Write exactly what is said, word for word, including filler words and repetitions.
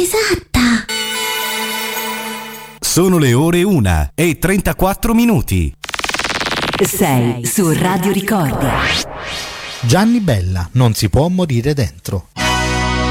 esatta. Sono le ore una e trentaquattro minuti. Sei su Radio Ricordi. Gianni Bella, non si può morire dentro.